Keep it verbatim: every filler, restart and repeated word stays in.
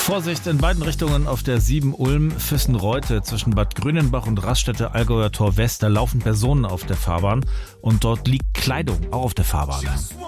Vorsicht in beiden Richtungen auf der sieben Ulm-Füssen-Reute zwischen Bad Grünenbach und Raststätte Allgäuer Tor West. Da laufen Personen auf der Fahrbahn und dort liegt Kleidung auch auf der Fahrbahn.